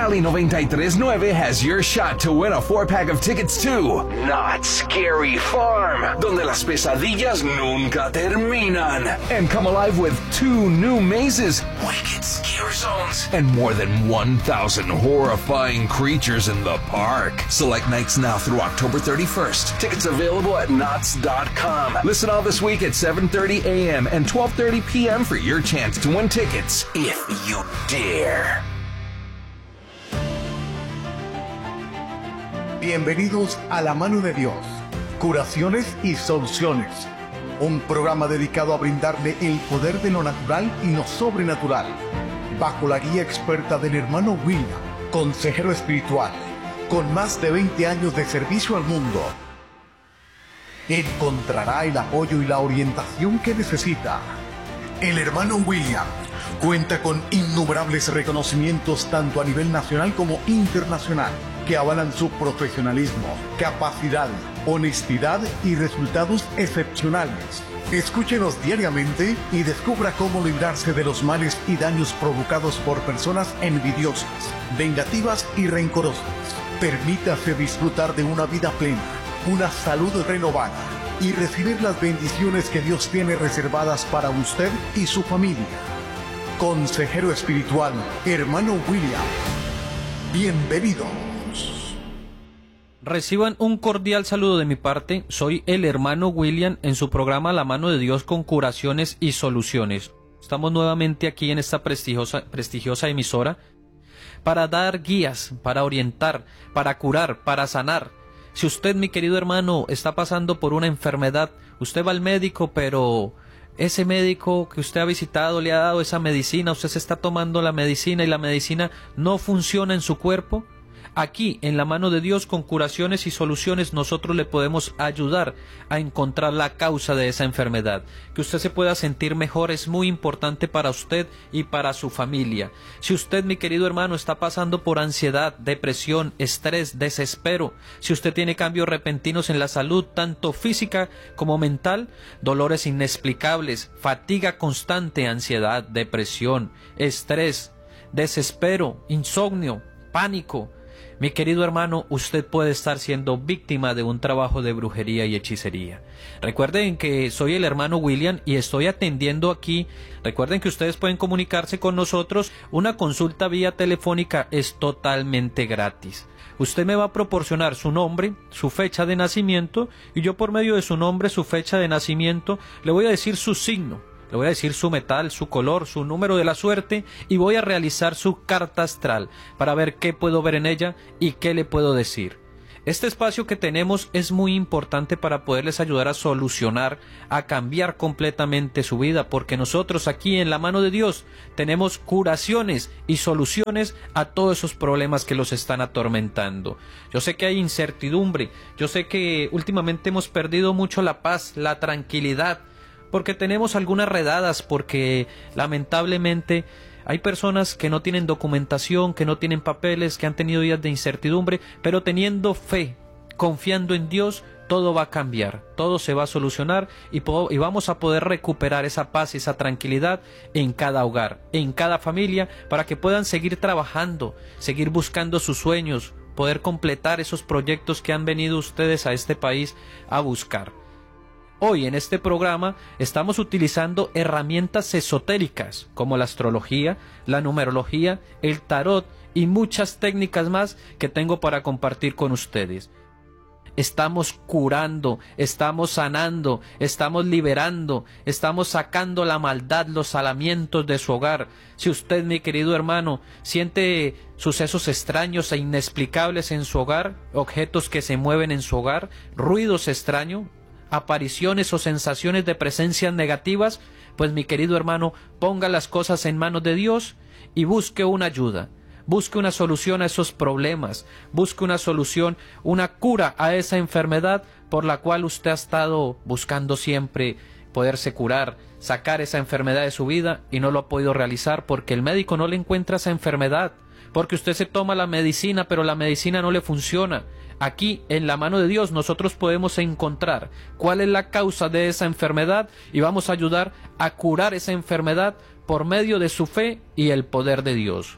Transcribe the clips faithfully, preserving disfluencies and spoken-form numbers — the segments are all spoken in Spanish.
Cali noventa y tres punto nueve has your shot to win a four-pack of tickets to Not Scary Farm, donde las pesadillas nunca terminan. And come alive with two new mazes, Wicked Scare Zones, and more than one thousand horrifying creatures in the park. Select nights now through October thirty-first. Tickets available at knots dot com. Listen all this week at seven thirty a.m. and twelve thirty p.m. for your chance to win tickets, if you dare. Bienvenidos a La Mano de Dios, Curaciones y Soluciones, un programa dedicado a brindarle el poder de lo natural y lo sobrenatural, bajo la guía experta del hermano William, consejero espiritual, con más de veinte años de servicio al mundo. Encontrará el apoyo y la orientación que necesita. El hermano William cuenta con innumerables reconocimientos tanto a nivel nacional como internacional, que avalan su profesionalismo, capacidad, honestidad y resultados excepcionales. Escúchenos diariamente y descubra cómo librarse de los males y daños provocados por personas envidiosas, vengativas y rencorosas. Permítase disfrutar de una vida plena, una salud renovada y recibir las bendiciones que Dios tiene reservadas para usted y su familia. Consejero espiritual, hermano William. Bienvenido. Reciban un cordial saludo de mi parte. Soy el hermano William en su programa La Mano de Dios con Curaciones y Soluciones. Estamos nuevamente aquí en esta prestigiosa, prestigiosa emisora para dar guías, para orientar, para curar, para sanar. Si usted, mi querido hermano, está pasando por una enfermedad, usted va al médico, pero ese médico que usted ha visitado le ha dado esa medicina, usted se está tomando la medicina y la medicina no funciona en su cuerpo. Aquí, en La Mano de Dios, con Curaciones y Soluciones, nosotros le podemos ayudar a encontrar la causa de esa enfermedad. Que usted se pueda sentir mejor es muy importante para usted y para su familia. Si usted, mi querido hermano, está pasando por ansiedad, depresión, estrés, desespero, si usted tiene cambios repentinos en la salud, tanto física como mental, dolores inexplicables, fatiga constante, ansiedad, depresión, estrés, desespero, insomnio, pánico, mi querido hermano, usted puede estar siendo víctima de un trabajo de brujería y hechicería. Recuerden que soy el hermano William y estoy atendiendo aquí. Recuerden que ustedes pueden comunicarse con nosotros. Una consulta vía telefónica es totalmente gratis. Usted me va a proporcionar su nombre, su fecha de nacimiento, y yo por medio de su nombre, su fecha de nacimiento, le voy a decir su signo. Le voy a decir su metal, su color, su número de la suerte y voy a realizar su carta astral para ver qué puedo ver en ella y qué le puedo decir. Este espacio que tenemos es muy importante para poderles ayudar a solucionar, a cambiar completamente su vida, porque nosotros aquí en La Mano de Dios tenemos curaciones y soluciones a todos esos problemas que los están atormentando. Yo sé que hay incertidumbre, yo sé que últimamente hemos perdido mucho la paz, la tranquilidad, porque tenemos algunas redadas, porque lamentablemente hay personas que no tienen documentación, que no tienen papeles, que han tenido días de incertidumbre, pero teniendo fe, confiando en Dios, todo va a cambiar, todo se va a solucionar y, y vamos a poder recuperar esa paz y esa tranquilidad en cada hogar, en cada familia, para que puedan seguir trabajando, seguir buscando sus sueños, poder completar esos proyectos que han venido ustedes a este país a buscar. Hoy en este programa estamos utilizando herramientas esotéricas como la astrología, la numerología, el tarot y muchas técnicas más que tengo para compartir con ustedes. Estamos curando, estamos sanando, estamos liberando, estamos sacando la maldad, los salamientos de su hogar. Si usted, mi querido hermano, siente sucesos extraños e inexplicables en su hogar, objetos que se mueven en su hogar, ruidos extraños, apariciones o sensaciones de presencias negativas, pues mi querido hermano, ponga las cosas en manos de Dios y busque una ayuda, busque una solución a esos problemas, busque una solución, una cura a esa enfermedad por la cual usted ha estado buscando siempre poderse curar, sacar esa enfermedad de su vida y no lo ha podido realizar porque el médico no le encuentra esa enfermedad, porque usted se toma la medicina pero la medicina no le funciona. Aquí, en La Mano de Dios, nosotros podemos encontrar cuál es la causa de esa enfermedad y vamos a ayudar a curar esa enfermedad por medio de su fe y el poder de Dios.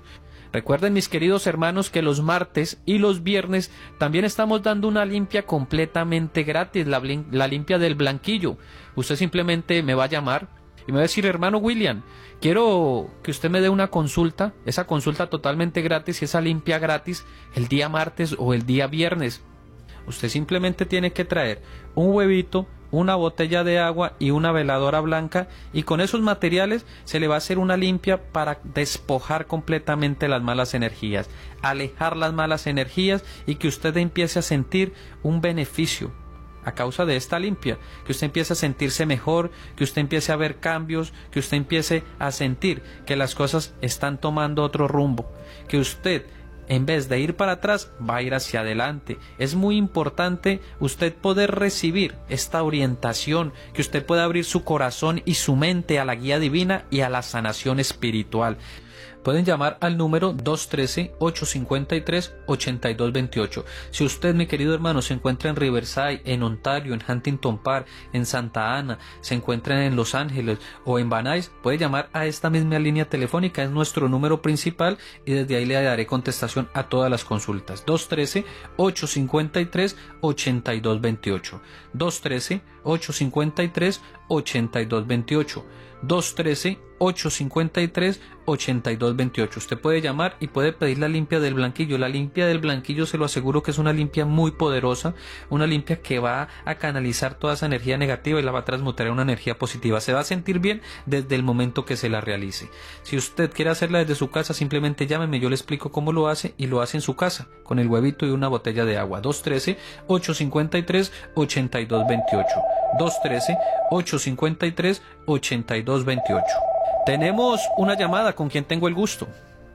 Recuerden, mis queridos hermanos, que los martes y los viernes también estamos dando una limpia completamente gratis, la, la limpia del blanquillo. Usted simplemente me va a llamar y me va a decir: hermano William, quiero que usted me dé una consulta, esa consulta totalmente gratis y esa limpia gratis el día martes o el día viernes. Usted simplemente tiene que traer un huevito, una botella de agua y una veladora blanca, y con esos materiales se le va a hacer una limpia para despojar completamente las malas energías, alejar las malas energías y que usted empiece a sentir un beneficio a causa de esta limpia, que usted empiece a sentirse mejor, que usted empiece a ver cambios, que usted empiece a sentir que las cosas están tomando otro rumbo, que usted, en vez de ir para atrás, va a ir hacia adelante. Es muy importante usted poder recibir esta orientación, que usted pueda abrir su corazón y su mente a la guía divina y a la sanación espiritual. Pueden llamar al número dos uno tres, ocho cinco tres, ocho dos dos ocho. Si usted, mi querido hermano, se encuentra en Riverside, en Ontario, en Huntington Park, en Santa Ana, se encuentra en Los Ángeles o en Van Nuys, puede llamar a esta misma línea telefónica, es nuestro número principal, y desde ahí le daré contestación a todas las consultas. dos uno tres, ocho cinco tres, ocho dos dos ocho. dos uno tres, ocho cinco tres, ocho dos dos ocho. dos uno tres, ocho cinco tres, ocho dos dos ocho. Usted puede llamar y puede pedir la limpia del blanquillo. La limpia del blanquillo, se lo aseguro, que es una limpia muy poderosa, una limpia que va a canalizar toda esa energía negativa y la va a transmutar en una energía positiva. Se va a sentir bien desde el momento que se la realice. Si usted quiere hacerla desde su casa, simplemente llámeme, yo le explico cómo lo hace, y lo hace en su casa con el huevito y una botella de agua. dos uno tres, ocho cinco tres, ocho dos dos ocho. dos uno tres, ocho cinco tres, ocho dos dos ocho. Tenemos una llamada. ¿Con quien tengo el gusto?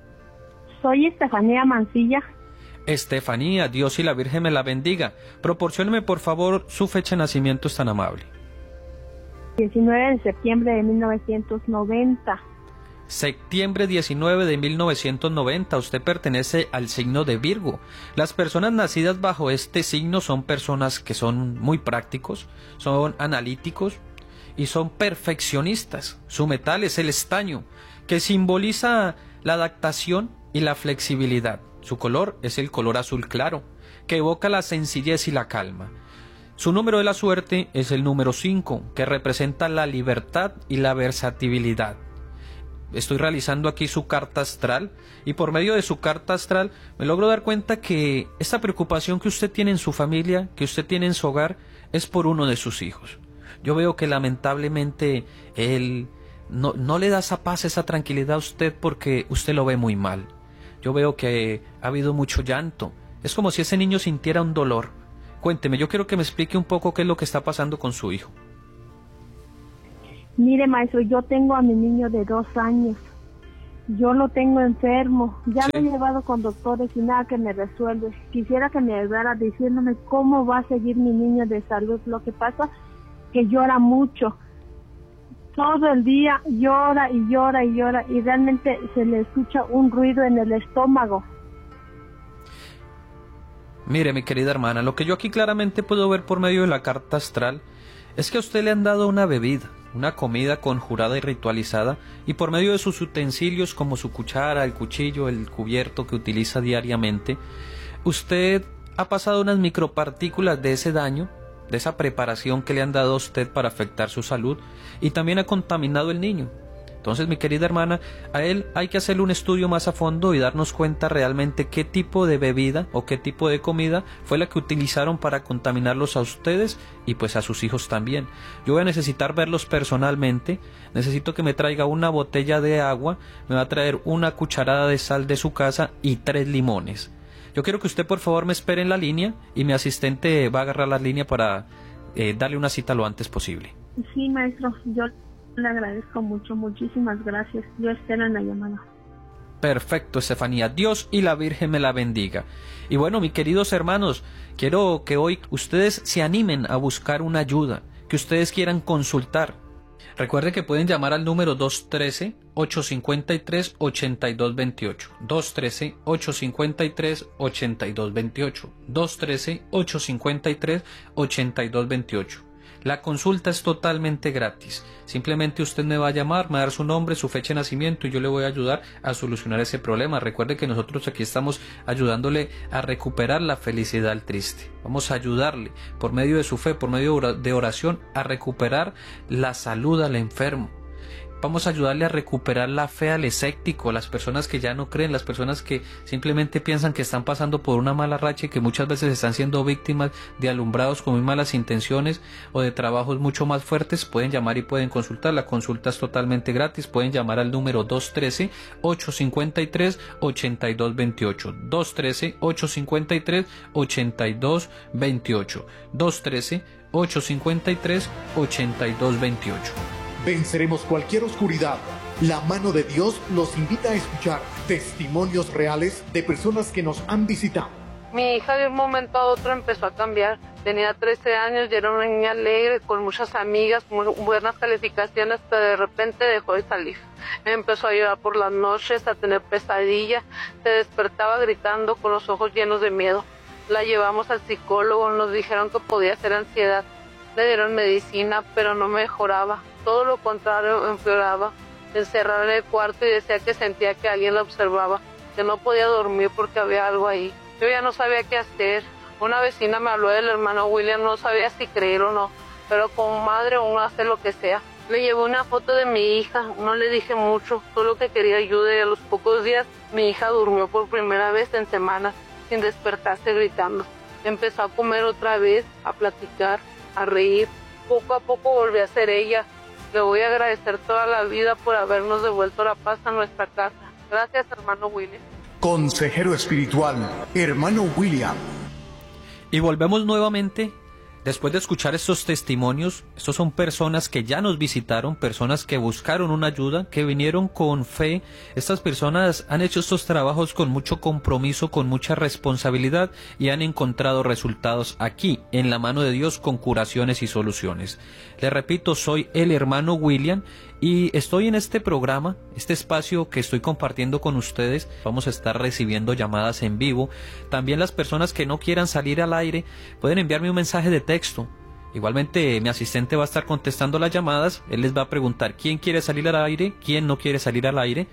Soy Estefanía Mancilla. Estefanía, Dios y la Virgen me la bendiga. Proporcióneme por favor su fecha de nacimiento, es tan amable. diecinueve de septiembre de mil novecientos noventa. Septiembre diecinueve de mil novecientos noventa. Usted pertenece al signo de Virgo. Las personas nacidas bajo este signo son personas que son muy prácticos, son analíticos y son perfeccionistas. Su metal es el estaño, que simboliza la adaptación y la flexibilidad. Su color es el color azul claro, que evoca la sencillez y la calma. Su número de la suerte es el número cinco, que representa la libertad y la versatilidad. Estoy realizando aquí su carta astral, y por medio de su carta astral me logro dar cuenta que esta preocupación que usted tiene en su familia, que usted tiene en su hogar, es por uno de sus hijos. Yo veo que lamentablemente él no, no le da esa paz, esa tranquilidad a usted, porque usted lo ve muy mal. Yo veo que ha habido mucho llanto. Es como si ese niño sintiera un dolor. Cuénteme, yo quiero que me explique un poco qué es lo que está pasando con su hijo. Mire, maestro, yo tengo a mi niño de dos años. Yo lo tengo enfermo. Ya Sí. lo he llevado con doctores y nada que me resuelve. Quisiera que me ayudara diciéndome cómo va a seguir mi niño de salud. Lo que pasa que llora mucho. Todo el día llora y llora y llora, y realmente se le escucha un ruido en el estómago. Mire, mi querida hermana, lo que yo aquí claramente puedo ver por medio de la carta astral es que a usted le han dado una bebida, una comida conjurada y ritualizada, y por medio de sus utensilios como su cuchara, el cuchillo, el cubierto que utiliza diariamente, usted ha pasado unas micropartículas de ese daño, de esa preparación que le han dado a usted para afectar su salud, y también ha contaminado el niño. Entonces, mi querida hermana, a él hay que hacerle un estudio más a fondo y darnos cuenta realmente qué tipo de bebida o qué tipo de comida fue la que utilizaron para contaminarlos a ustedes y pues a sus hijos también. Yo voy a necesitar verlos personalmente. Necesito que me traiga una botella de agua, me va a traer una cucharada de sal de su casa y tres limones. Yo quiero que usted por favor me espere en la línea y mi asistente va a agarrar la línea para eh, darle una cita lo antes posible. Sí, maestro, yo le agradezco mucho, muchísimas gracias. Yo espero en la llamada. Perfecto, Estefanía. Dios y la Virgen me la bendiga. Y bueno, mis queridos hermanos, quiero que hoy ustedes se animen a buscar una ayuda, que ustedes quieran consultar. Recuerden que pueden llamar al número dos uno tres, ocho cinco tres, ocho dos dos ocho. dos uno tres, ocho cinco tres, ocho dos dos ocho. dos uno tres, ocho cinco tres, ocho dos dos ocho. La consulta es totalmente gratis. Simplemente usted me va a llamar, me va a dar su nombre, su fecha de nacimiento y yo le voy a ayudar a solucionar ese problema. Recuerde que nosotros aquí estamos ayudándole a recuperar la felicidad al triste. Vamos a ayudarle por medio de su fe, por medio de oración, a recuperar la salud al enfermo. Vamos a ayudarle a recuperar la fe al escéptico, las personas que ya no creen, las personas que simplemente piensan que están pasando por una mala racha y que muchas veces están siendo víctimas de alumbrados con muy malas intenciones o de trabajos mucho más fuertes. Pueden llamar y pueden consultar. La consulta es totalmente gratis. Pueden llamar al número dos uno tres, ocho cinco tres, ocho dos dos ocho. dos uno tres, ocho cinco tres, ocho dos dos ocho. dos uno tres, ocho cinco tres, ocho dos dos ocho. Venceremos cualquier oscuridad. La mano de Dios los invita a escuchar testimonios reales de personas que nos han visitado. Mi hija de un momento a otro empezó a cambiar. Tenía trece años y era una niña alegre, con muchas amigas, muy buenas calificaciones, pero de repente dejó de salir. Empezó a llorar por las noches, a tener pesadillas, se despertaba gritando con los ojos llenos de miedo. La llevamos al psicólogo, nos dijeron que podía ser ansiedad. Le dieron medicina, pero no mejoraba. Todo lo contrario, empeoraba. Encerrada en el cuarto y decía que sentía que alguien la observaba, que no podía dormir porque había algo ahí. Yo ya no sabía qué hacer. Una vecina me habló del hermano William, no sabía si creer o no, pero como madre uno hace lo que sea. Le llevé una foto de mi hija, no le dije mucho, solo que quería ayuda, y a los pocos días mi hija durmió por primera vez en semanas, sin despertarse gritando. Empezó a comer otra vez, a platicar, a reír. Poco a poco volví a ser ella. Le voy a agradecer toda la vida por habernos devuelto la paz a nuestra casa. Gracias, hermano William. Consejero espiritual, hermano William. Y volvemos nuevamente. Después de escuchar estos testimonios, estos son personas que ya nos visitaron, personas que buscaron una ayuda, que vinieron con fe. Estas personas han hecho estos trabajos con mucho compromiso, con mucha responsabilidad y han encontrado resultados aquí, en la mano de Dios, con curaciones y soluciones. Les repito, soy el hermano William y estoy en este programa, este espacio que estoy compartiendo con ustedes. Vamos a estar recibiendo llamadas en vivo. También las personas que no quieran salir al aire pueden enviarme un mensaje de texto. Igualmente mi asistente va a estar contestando las llamadas. Él les va a preguntar quién quiere salir al aire, quién no quiere salir al aire.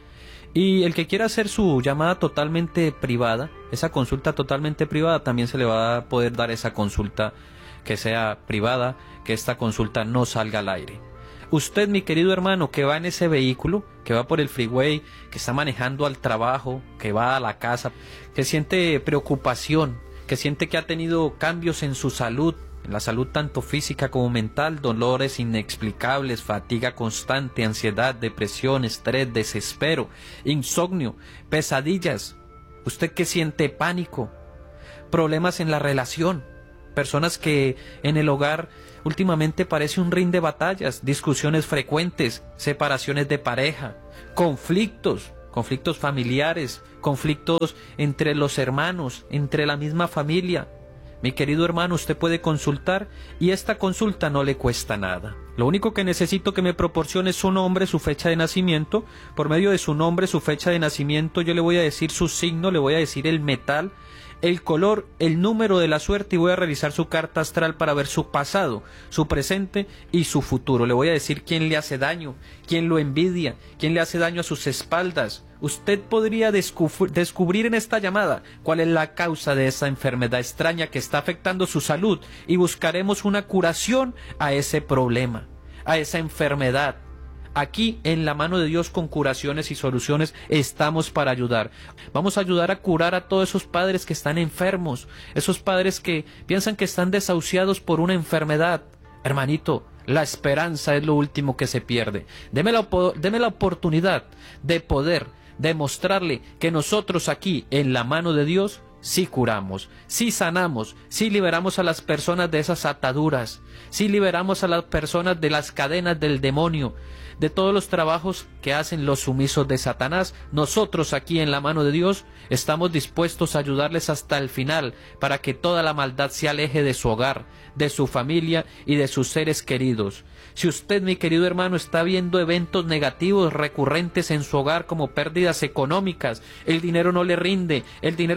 Y el que quiera hacer su llamada totalmente privada, esa consulta totalmente privada, también se le va a poder dar esa consulta que sea privada, que esta consulta no salga al aire. Usted, mi querido hermano, que va en ese vehículo, que va por el freeway, que está manejando al trabajo, que va a la casa, que siente preocupación, que siente que ha tenido cambios en su salud, en la salud tanto física como mental, dolores inexplicables, fatiga constante, ansiedad, depresión, estrés, desespero, insomnio, pesadillas. Usted que siente pánico, problemas en la relación, personas que en el hogar últimamente parece un ring de batallas, discusiones frecuentes, separaciones de pareja, conflictos, conflictos familiares, conflictos entre los hermanos, entre la misma familia. Mi querido hermano, usted puede consultar y esta consulta no le cuesta nada. Lo único que necesito que me proporcione es su nombre, su fecha de nacimiento. Por medio de su nombre, su fecha de nacimiento, yo le voy a decir su signo, le voy a decir el metal, el color, el número de la suerte y voy a revisar su carta astral para ver su pasado, su presente y su futuro. Le voy a decir quién le hace daño, quién lo envidia, quién le hace daño a sus espaldas. Usted podría descubrir, descubrir en esta llamada cuál es la causa de esa enfermedad extraña que está afectando su salud y buscaremos una curación a ese problema, a esa enfermedad. Aquí en la mano de Dios con curaciones y soluciones estamos para ayudar. Vamos a ayudar a curar a todos esos padres que están enfermos, esos padres que piensan que están desahuciados por una enfermedad. Hermanito, la esperanza es lo último que se pierde. Deme la, deme la oportunidad de poder demostrarle que nosotros aquí en la mano de Dios sí curamos, sí sanamos, sí liberamos a las personas de esas ataduras, sí liberamos a las personas de las cadenas del demonio, de todos los trabajos que hacen los sumisos de Satanás. Nosotros aquí en la mano de Dios estamos dispuestos a ayudarles hasta el final para que toda la maldad se aleje de su hogar, de su familia y de sus seres queridos. Si usted, mi querido hermano, está viendo eventos negativos recurrentes en su hogar como pérdidas económicas, el dinero no le rinde, el dinero no le alcanza,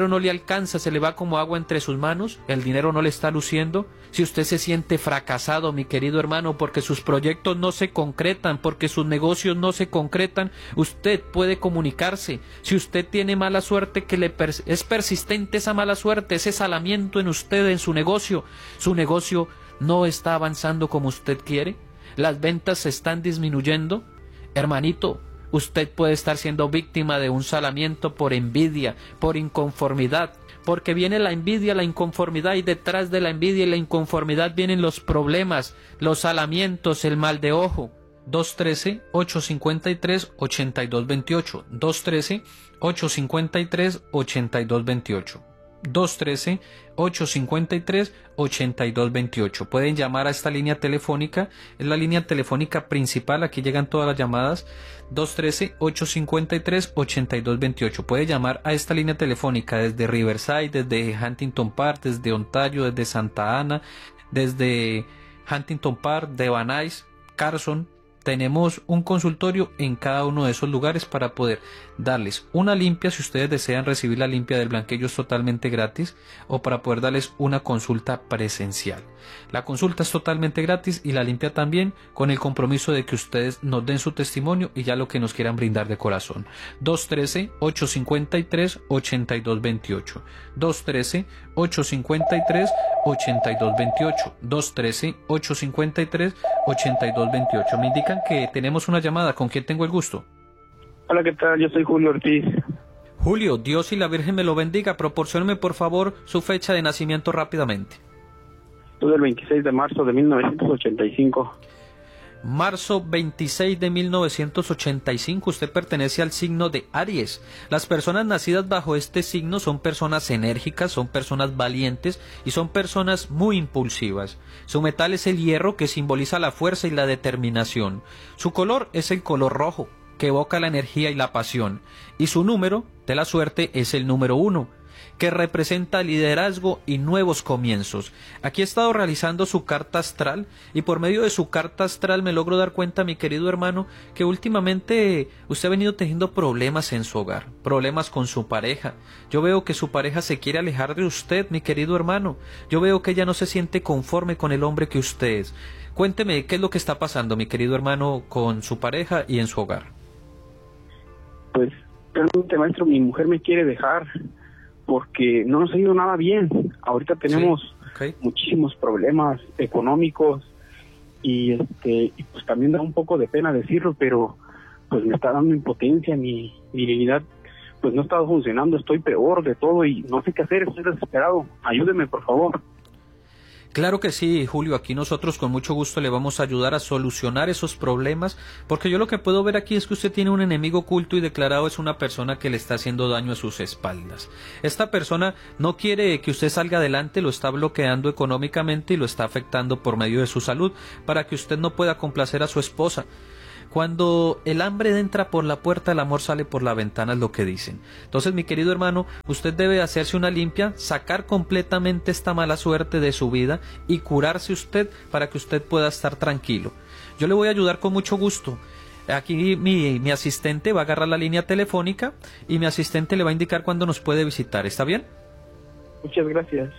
alcanza, se le va como agua entre sus manos, el dinero no le está luciendo, si usted se siente fracasado, mi querido hermano, porque sus proyectos no se concretan, porque sus negocios no se concretan, usted puede comunicarse. Si usted tiene mala suerte, que le pers- es persistente esa mala suerte, ese salamiento en usted, en su negocio, su negocio no está avanzando como usted quiere, las ventas se están disminuyendo, hermanito, usted puede estar siendo víctima de un salamiento por envidia, por inconformidad, porque viene la envidia, la inconformidad, y detrás de la envidia y la inconformidad vienen los problemas, los salamientos, el mal de ojo. dos uno tres, ocho cinco tres, ocho dos dos ocho, dos uno tres, ocho cinco tres, ocho dos dos ocho. dos uno tres, ocho cinco tres, ocho dos dos ocho. Pueden llamar a esta línea telefónica, es la línea telefónica principal, aquí llegan todas las llamadas, dos uno tres, ocho cinco tres, ocho dos dos ocho. Puede llamar a esta línea telefónica desde Riverside, desde Huntington Park, desde Ontario, desde Santa Ana, desde Huntington Park, de Van Nuys, Carson. Tenemos un consultorio en cada uno de esos lugares para poder darles una limpia, si ustedes desean recibir la limpia del blanquillo es totalmente gratis, o para poder darles una consulta presencial. La consulta es totalmente gratis y la limpia también, con el compromiso de que ustedes nos den su testimonio y ya lo que nos quieran brindar de corazón. dos uno tres, ocho cinco tres, ocho dos dos ocho. dos uno tres, ocho cinco tres, ocho dos dos ocho. dos uno tres, ocho cinco tres, ocho dos dos ocho. Me indican que tenemos una llamada. ¿Con quién tengo el gusto? Hola, ¿qué tal? Yo soy Julio Ortiz. Julio, Dios y la Virgen me lo bendiga. Proporcióneme por favor su fecha de nacimiento rápidamente. Soy el veintiséis de marzo de mil novecientos ochenta y cinco. Marzo veintiséis de mil novecientos ochenta y cinco, usted pertenece al signo de Aries. Las personas nacidas bajo este signo son personas enérgicas, son personas valientes y son personas muy impulsivas. Su metal es el hierro, que simboliza la fuerza y la determinación. Su color es el color rojo, que evoca la energía y la pasión. Y su número de la suerte es el número uno, que representa liderazgo y nuevos comienzos. Aquí he estado realizando su carta astral y por medio de su carta astral me logro dar cuenta, mi querido hermano, que últimamente usted ha venido teniendo problemas en su hogar, problemas con su pareja. Yo veo que su pareja se quiere alejar de usted, mi querido hermano. Yo veo que ella no se siente conforme con el hombre que usted es. Cuénteme qué es lo que está pasando, mi querido hermano, con su pareja y en su hogar. Pues realmente, maestro, mi mujer me quiere dejar porque no nos ha ido nada bien. Ahorita tenemos sí, okay. muchísimos problemas económicos y este y pues también da un poco de pena decirlo, pero pues me está dando impotencia, mi virilidad pues no está funcionando, estoy peor de todo y no sé qué hacer, estoy desesperado. Ayúdeme, por favor. Claro que sí, Julio, aquí nosotros con mucho gusto le vamos a ayudar a solucionar esos problemas, porque yo lo que puedo ver aquí es que usted tiene un enemigo oculto y declarado, es una persona que le está haciendo daño a sus espaldas. Esta persona no quiere que usted salga adelante, lo está bloqueando económicamente y lo está afectando por medio de su salud, para que usted no pueda complacer a su esposa. Cuando el hambre entra por la puerta, el amor sale por la ventana, es lo que dicen. Entonces, mi querido hermano, usted debe hacerse una limpia, sacar completamente esta mala suerte de su vida y curarse usted para que usted pueda estar tranquilo. Yo le voy a ayudar con mucho gusto. Aquí mi, mi asistente va a agarrar la línea telefónica y mi asistente le va a indicar cuándo nos puede visitar. ¿Está bien? Muchas gracias.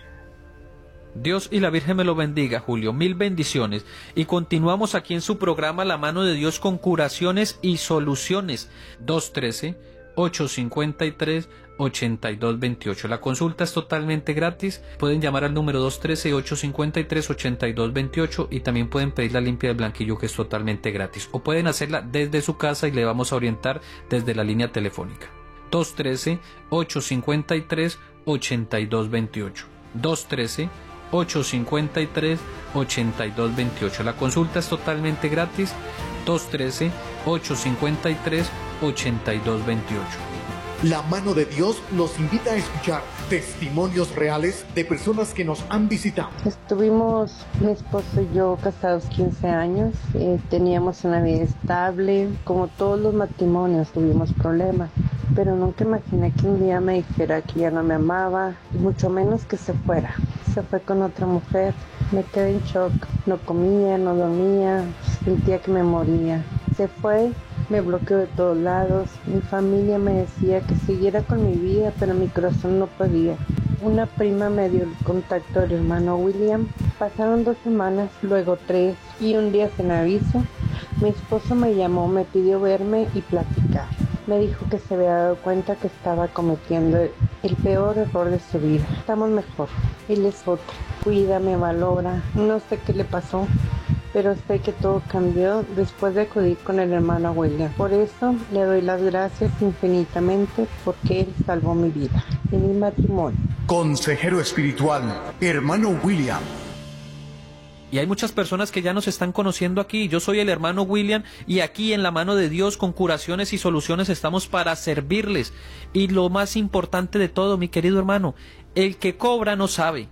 Dios y la Virgen me lo bendiga, Julio. Mil bendiciones. Y continuamos aquí en su programa La Mano de Dios con curaciones y soluciones. dos uno tres, ocho cinco tres, ocho dos dos ocho. La consulta es totalmente gratis. Pueden llamar al número dos uno tres, ocho cinco tres, ocho dos dos ocho y también pueden pedir la limpia del blanquillo, que es totalmente gratis. O pueden hacerla desde su casa y le vamos a orientar desde la línea telefónica. dos uno tres, ocho cinco tres, ocho dos dos ocho. dos uno tres, ocho cinco tres, ocho dos dos ocho. La consulta es totalmente gratis. dos uno tres, ocho cinco tres, ocho dos dos ocho. La Mano de Dios los invita a escuchar testimonios reales de personas que nos han visitado. Estuvimos, mi esposo y yo, casados quince años. Eh, teníamos una vida estable. Como todos los matrimonios, tuvimos problemas. Pero nunca imaginé que un día me dijera que ya no me amaba, y mucho menos que se fuera. Se fue con otra mujer. Me quedé en shock. No comía, no dormía, sentía que me moría. Se fue, me bloqueó de todos lados. Mi familia me decía que siguiera con mi vida, pero mi corazón no podía. Una prima me dio el contacto del hermano William. Pasaron dos semanas, luego tres, y un día sin aviso, mi esposo me llamó, me pidió verme y platicar. Me dijo que se había dado cuenta que estaba cometiendo el peor error de su vida. Estamos mejor. Él es otro. Cuida, me valora. No sé qué le pasó, pero sé que todo cambió después de acudir con el hermano William. Por eso le doy las gracias infinitamente, porque él salvó mi vida y mi matrimonio. Consejero espiritual, hermano William. Y hay muchas personas que ya nos están conociendo aquí. Yo soy el hermano William y aquí en la mano de Dios con curaciones y soluciones estamos para servirles. Y lo más importante de todo, mi querido hermano, el que cobra no sabe.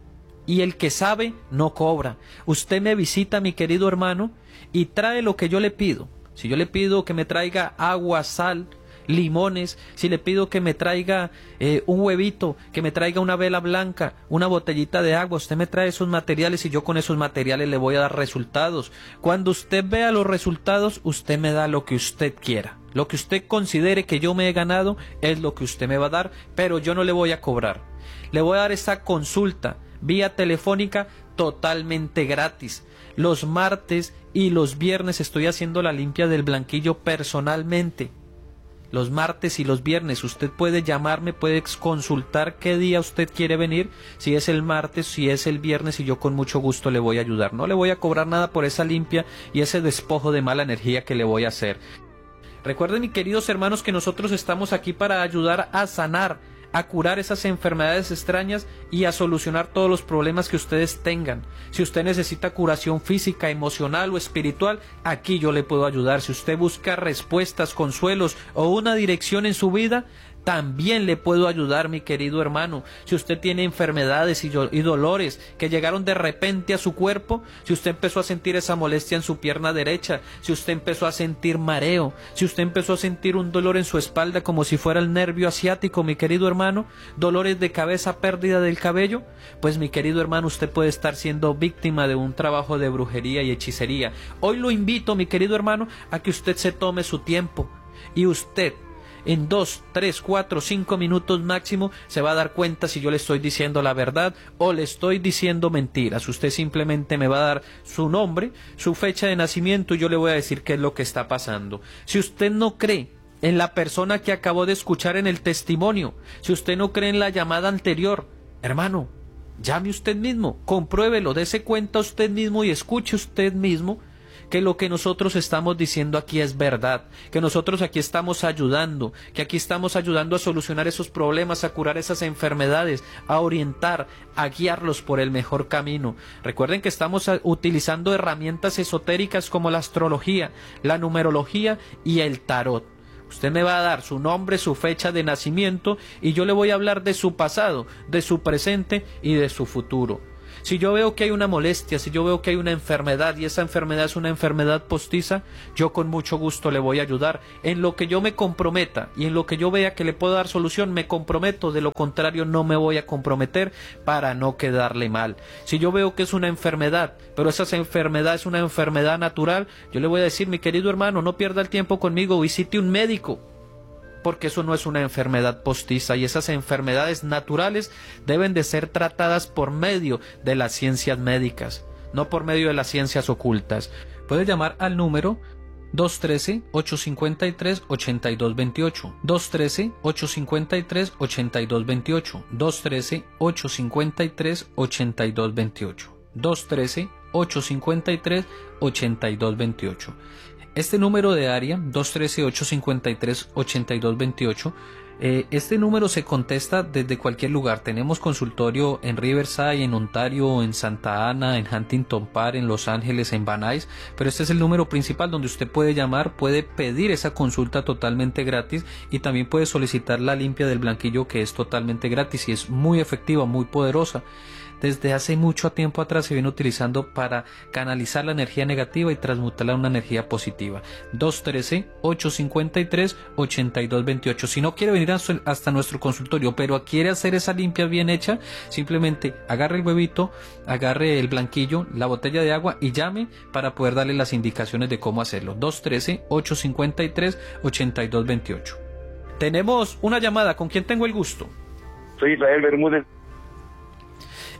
Y el que sabe no cobra. Usted me visita, mi querido hermano, y trae lo que yo le pido. Si yo le pido que me traiga agua, sal, limones, si le pido que me traiga eh, un huevito, que me traiga una vela blanca, una botellita de agua, usted me trae esos materiales y yo con esos materiales le voy a dar resultados. Cuando usted vea los resultados, usted me da lo que usted quiera. Lo que usted considere que yo me he ganado es lo que usted me va a dar, pero yo no le voy a cobrar. Le voy a dar esta consulta vía telefónica totalmente gratis. Los martes y los viernes estoy haciendo la limpia del blanquillo personalmente. Los martes y los viernes usted puede llamarme, puede consultar qué día usted quiere venir, si es el martes, si es el viernes, y yo con mucho gusto le voy a ayudar. No le voy a cobrar nada por esa limpia y ese despojo de mala energía que le voy a hacer. Recuerden, mis queridos hermanos, que nosotros estamos aquí para ayudar a sanar, a curar esas enfermedades extrañas y a solucionar todos los problemas que ustedes tengan. Si usted necesita curación física, emocional o espiritual, aquí yo le puedo ayudar. Si usted busca respuestas, consuelos o una dirección en su vida, también le puedo ayudar, mi querido hermano. Si usted tiene enfermedades y, y dolores que llegaron de repente a su cuerpo, si usted empezó a sentir esa molestia en su pierna derecha, si usted empezó a sentir mareo, si usted empezó a sentir un dolor en su espalda como si fuera el nervio asiático, mi querido hermano, dolores de cabeza, pérdida del cabello, pues mi querido hermano, usted puede estar siendo víctima de un trabajo de brujería y hechicería. Hoy lo invito, mi querido hermano, a que usted se tome su tiempo y usted en dos, tres, cuatro, cinco minutos máximo se va a dar cuenta si yo le estoy diciendo la verdad o le estoy diciendo mentiras. Usted simplemente me va a dar su nombre, su fecha de nacimiento y yo le voy a decir qué es lo que está pasando. Si usted no cree en la persona que acabó de escuchar en el testimonio, si usted no cree en la llamada anterior, hermano, llame usted mismo, compruébelo, dése cuenta usted mismo y escuche usted mismo que lo que nosotros estamos diciendo aquí es verdad, que nosotros aquí estamos ayudando, que aquí estamos ayudando a solucionar esos problemas, a curar esas enfermedades, a orientar, a guiarlos por el mejor camino. Recuerden que estamos utilizando herramientas esotéricas como la astrología, la numerología y el tarot. Usted me va a dar su nombre, su fecha de nacimiento y yo le voy a hablar de su pasado, de su presente y de su futuro. Si yo veo que hay una molestia, si yo veo que hay una enfermedad y esa enfermedad es una enfermedad postiza, yo con mucho gusto le voy a ayudar. En lo que yo me comprometa y en lo que yo vea que le puedo dar solución, me comprometo. De lo contrario, no me voy a comprometer para no quedarle mal. Si yo veo que es una enfermedad, pero esa enfermedad es una enfermedad natural, yo le voy a decir, mi querido hermano, no pierda el tiempo conmigo, visite un médico. Porque eso no es una enfermedad postiza y esas enfermedades naturales deben de ser tratadas por medio de las ciencias médicas, no por medio de las ciencias ocultas. Puede llamar al número dos uno tres, ocho cinco tres, ocho dos dos ocho, dos uno tres, ocho cinco tres, ocho dos dos ocho, dos uno tres, ocho cinco tres, ocho dos dos ocho, dos uno tres, ocho cinco tres, ocho dos dos ocho. Este número de área, dos uno tres, ocho cinco tres, ocho dos dos ocho, eh, este número se contesta desde cualquier lugar. Tenemos consultorio en Riverside, en Ontario, en Santa Ana, en Huntington Park, en Los Ángeles, en Van Nuys, pero este es el número principal donde usted puede llamar, puede pedir esa consulta totalmente gratis y también puede solicitar la limpia del blanquillo, que es totalmente gratis y es muy efectiva, muy poderosa. Desde hace mucho tiempo atrás se viene utilizando para canalizar la energía negativa y transmutarla a una energía positiva. dos uno tres, ocho cinco tres, ocho dos dos ocho. Si no quiere venir hasta nuestro consultorio, pero quiere hacer esa limpia bien hecha, simplemente agarre el huevito, agarre el blanquillo, la botella de agua y llame para poder darle las indicaciones de cómo hacerlo. dos uno tres, ocho cinco tres, ocho dos dos ocho. Tenemos una llamada. ¿Con quién tengo el gusto? Soy Israel Bermúdez.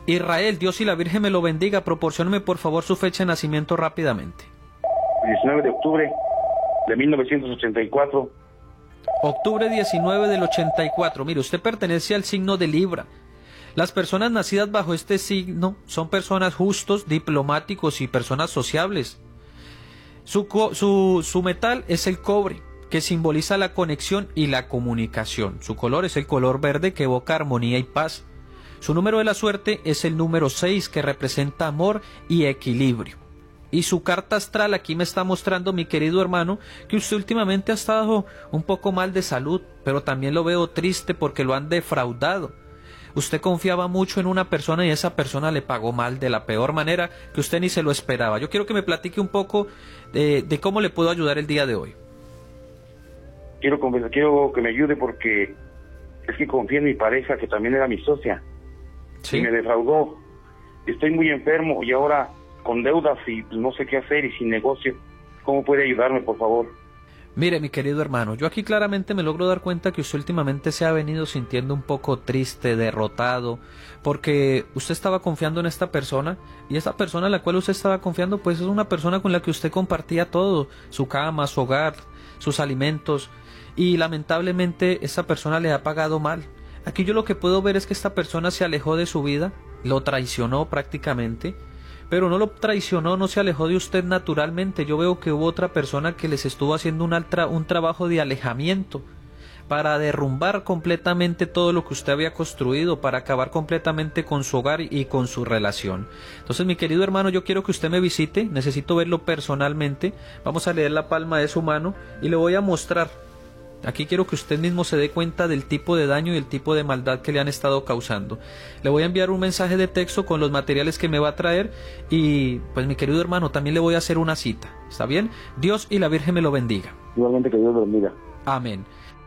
Israel, Dios y la Virgen me lo bendiga. Proporcióneme por favor su fecha de nacimiento rápidamente. diecinueve de octubre de mil novecientos ochenta y cuatro. Octubre diecinueve del ochenta y cuatro. Mire, usted pertenece al signo de Libra. Las personas nacidas bajo este signo son personas justos, diplomáticos y personas sociables. Su, su, su metal es el cobre, que simboliza la conexión y la comunicación. Su color es el color verde, que evoca armonía y paz. Su número de la suerte es el número seis, que representa amor y equilibrio. Y su carta astral aquí me está mostrando, mi querido hermano, que usted últimamente ha estado un poco mal de salud, pero también lo veo triste porque lo han defraudado. Usted confiaba mucho en una persona y esa persona le pagó mal de la peor manera que usted ni se lo esperaba. Yo quiero que me platique un poco de, de cómo le puedo ayudar el día de hoy. Quiero, quiero que me ayude porque es que confié en mi pareja, que también era mi socia. ¿Sí? Y me defraudó. Estoy muy enfermo y ahora con deudas y pues, no sé qué hacer y sin negocio. ¿Cómo puede ayudarme, por favor? Mire, mi querido hermano, yo aquí claramente me logro dar cuenta que usted últimamente se ha venido sintiendo un poco triste, derrotado, porque usted estaba confiando en esta persona, y esta persona en la cual usted estaba confiando, pues es una persona con la que usted compartía todo, su cama, su hogar, sus alimentos, y lamentablemente esa persona le ha pagado mal. Aquí yo lo que puedo ver es que esta persona se alejó de su vida, lo traicionó prácticamente, pero no lo traicionó, no se alejó de usted naturalmente. Yo veo que hubo otra persona que les estuvo haciendo un, altra, un trabajo de alejamiento para derrumbar completamente todo lo que usted había construido, para acabar completamente con su hogar y con su relación. Entonces, mi querido hermano, yo quiero que usted me visite, necesito verlo personalmente. Vamos a leer la palma de su mano y le voy a mostrar. Aquí quiero que usted mismo se dé cuenta del tipo de daño y el tipo de maldad que le han estado causando. Le voy a enviar un mensaje de texto con los materiales que me va a traer y, pues, mi querido hermano, también le voy a hacer una cita. ¿Está bien? Dios y la Virgen me lo bendiga. Igualmente, que Dios lo bendiga. Amén.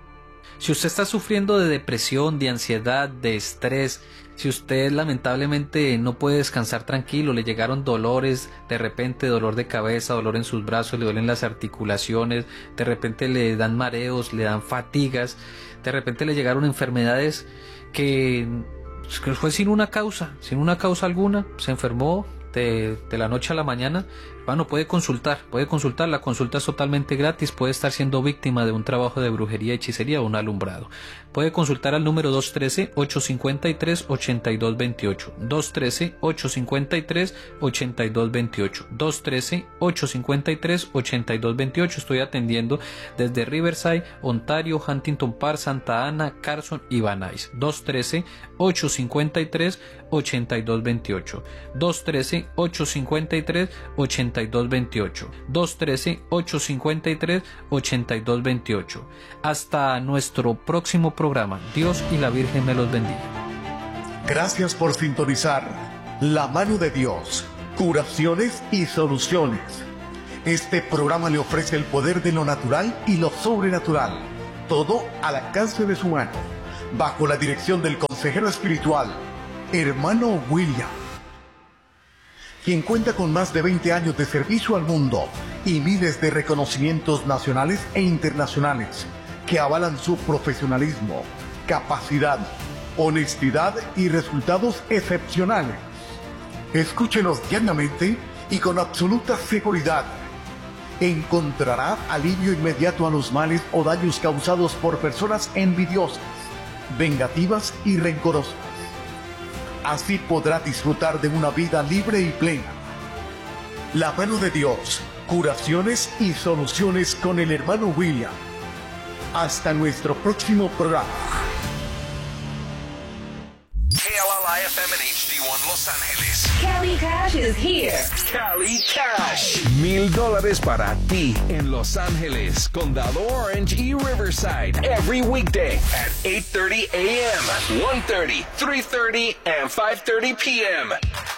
Si usted está sufriendo de depresión, de ansiedad, de estrés, si usted lamentablemente no puede descansar tranquilo, le llegaron dolores, de repente dolor de cabeza, dolor en sus brazos, le duelen las articulaciones, de repente le dan mareos, le dan fatigas, de repente le llegaron enfermedades que, que fue sin una causa, sin una causa alguna, se enfermó de, de la noche a la mañana. Bueno, puede consultar, puede consultar, la consulta es totalmente gratis, puede estar siendo víctima de un trabajo de brujería, hechicería o un alumbrado. Puede consultar al número dos uno tres, ocho cinco tres, ocho dos dos ocho, dos uno tres, ocho cinco tres, ocho dos dos ocho, dos uno tres, ocho cinco tres, ocho dos dos ocho. Estoy atendiendo desde Riverside, Ontario, Huntington Park, Santa Ana, Carson y Van Nuys. dos uno tres, ocho cinco tres, ocho dos dos ocho, dos uno tres, ocho cinco tres, ocho dos dos ocho, dos uno tres, ocho cinco tres, ocho dos dos ocho. Hasta nuestro próximo programa. Dios y la Virgen me los bendiga. Gracias por sintonizar La Mano de Dios, curaciones y soluciones. Este programa le ofrece el poder de lo natural y lo sobrenatural, todo al alcance de su mano, bajo la dirección del consejero espiritual, hermano William, quien cuenta con más de veinte años de servicio al mundo y miles de reconocimientos nacionales e internacionales que avalan su profesionalismo, capacidad, honestidad y resultados excepcionales. Escúchenos diariamente y con absoluta seguridad. Encontrará alivio inmediato a los males o daños causados por personas envidiosas, vengativas y rencorosas. Así podrá disfrutar de una vida libre y plena. La Mano de Dios, curaciones y soluciones con el hermano William. Hasta nuestro próximo programa. K L L I F M and H D one Los Ángeles. Cali Cash is here. Cali Cash. Mil dólares para ti en Los Ángeles, Condado Orange y Riverside. Every weekday at eight thirty a m, one thirty, three thirty, and five thirty p m